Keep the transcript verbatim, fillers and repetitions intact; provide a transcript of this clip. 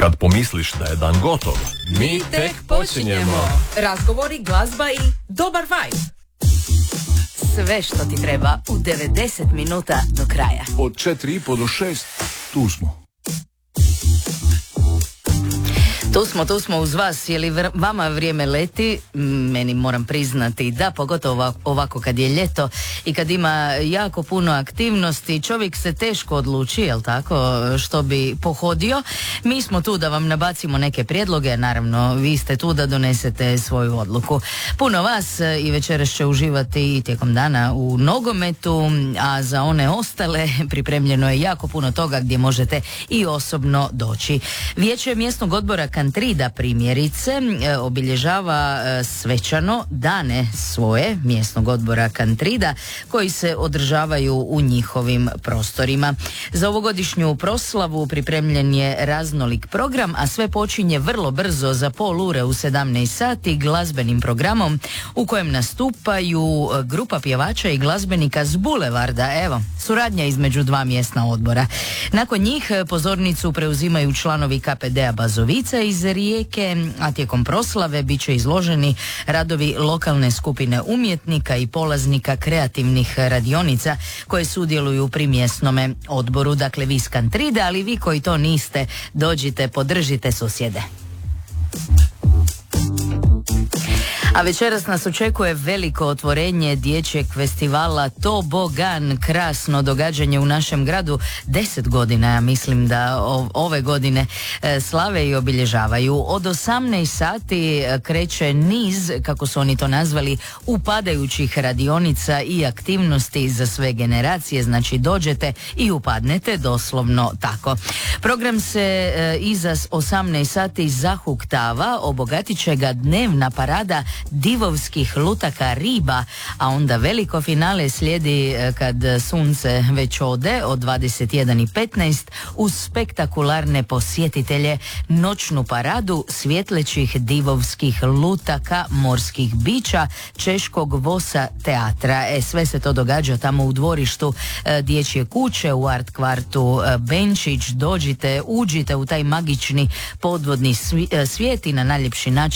Kad pomisliš da je dan gotov, mi tek počinjemo. Razgovori, glazba i dobar vibe. Sve što ti treba u devedeset minuta do kraja. Od četiri i po do šest tu smo. Tu smo, tu smo uz vas. Je li vr- vama vrijeme leti? Meni moram priznati da, pogotovo ovako kad je ljeto i kad ima jako puno aktivnosti, čovjek se teško odluči, jel tako, što bi pohodio. Mi smo tu da vam nabacimo neke prijedloge, naravno vi ste tu da donesete svoju odluku. Puno vas i večeras će uživati i tijekom dana u nogometu, a za one ostale pripremljeno je jako puno toga gdje možete i osobno doći. Vijeće mjesnog odbora Kantrida primjerice e, obilježava e, svečano dane svoje mjesnog odbora Kantrida koji se održavaju u njihovim prostorima. Za ovogodišnju proslavu pripremljen je raznolik program, a sve počinje vrlo brzo za pol ure u sedamnaest sati glazbenim programom u kojem nastupaju grupa pjevača i glazbenika s bulevarda, evo, suradnja između dva mjesna odbora. Nakon njih pozornicu preuzimaju članovi K P D-a Bazovica iz Rijeke, a tijekom proslave bit će izloženi radovi lokalne skupine umjetnika i polaznika kreativnih radionica koje sudjeluju pri mjesnome odboru. Dakle, vi s Kantride, ali vi koji to niste, dođite, podržite susjede. A večeras nas očekuje veliko otvorenje dječjeg festivala Tobogan, krasno događanje u našem gradu. Deset godina, ja mislim da ove godine e, slave i obilježavaju. Od osamnaest sati kreće niz, kako su oni to nazvali, upadajućih radionica i aktivnosti za sve generacije, znači dođete i upadnete, doslovno tako. Program se e, iza osamnaest sati zahuktava, obogatit će ga dnevna parada divovskih lutaka riba, a onda veliko finale slijedi kad sunce već ode od dvadeset jedan i petnaest uz spektakularne posjetitelje, noćnu paradu svjetlećih divovskih lutaka, morskih bića, češkog vosa teatra. E, sve se to događa tamo u dvorištu e, dječje kuće u art kvartu e, Benčić. Dođite, uđite u taj magični podvodni svijet i na najljepši način